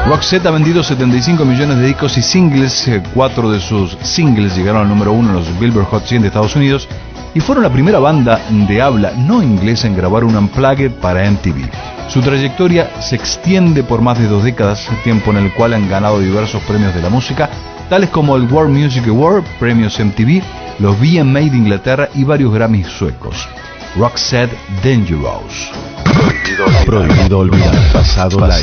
Roxette ha vendido 75 millones de discos y singles. 4 de sus singles llegaron al número 1 en los Billboard Hot 100 de Estados Unidos y fueron la primera banda de habla no inglesa en grabar un Unplugged para MTV. Su trayectoria se extiende por más de 2 décadas, tiempo en el cual han ganado diversos premios de la música, tales como el World Music Award, premios MTV, los VMA de Inglaterra y varios Grammys suecos. Roxette Dangerous. Prohibido olvidar. Pasado live.